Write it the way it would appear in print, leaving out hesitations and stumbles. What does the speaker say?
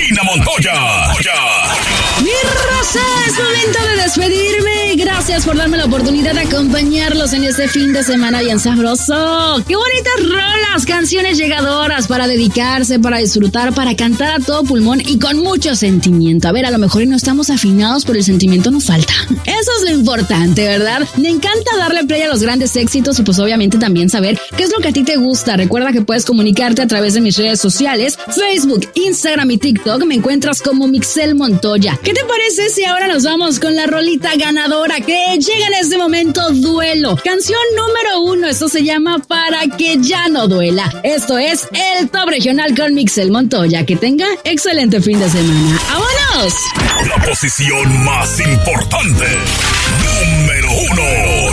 Karina Montoya. Mi raza, es momento de despedirme. Gracias por darme la oportunidad de acompañarlos en este fin de semana bien sabroso. ¡Qué bonitas rolas! Canciones llegadoras para dedicarse, para disfrutar, para cantar a todo pulmón y con mucho sentimiento. A ver, a lo mejor no estamos afinados, pero el sentimiento nos falta. Eso es lo importante, ¿verdad? Me encanta darle play a los grandes éxitos y pues obviamente también saber qué es lo que a ti te gusta. Recuerda que puedes comunicarte a través de mis redes sociales, Facebook, Instagram y TikTok. Me encuentras como Mixel Montoya. ¿Qué te parece si ahora nos vamos con la rolita ganadora que llega en este momento? Duelo. Canción número 1. Esto se llama Para que ya no duela. Esto es el Top Regional con Mixel Montoya. Que tenga excelente fin de semana. ¡Vámonos! La posición más importante. Número 1.